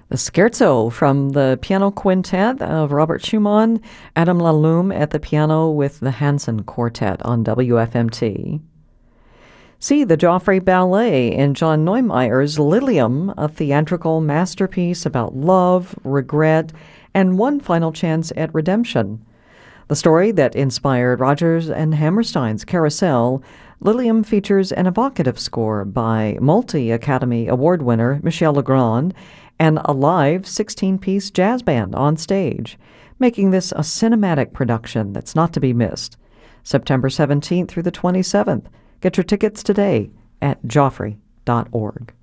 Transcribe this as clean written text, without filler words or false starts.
The Scherzo from the piano quintet of Robert Schumann, Adam Laloum at the piano with the Hanson Quartet on WFMT. See the Joffrey Ballet in John Neumeier's Lilium, a theatrical masterpiece about love, regret, and one final chance at redemption. The story that inspired Rodgers and Hammerstein's Carousel, Lilium features an evocative score by multi-Academy Award winner Michel Legrand and a live 16-piece jazz band on stage, making this a cinematic production that's not to be missed. September 17th through the 27th. Get your tickets today at joffrey.org.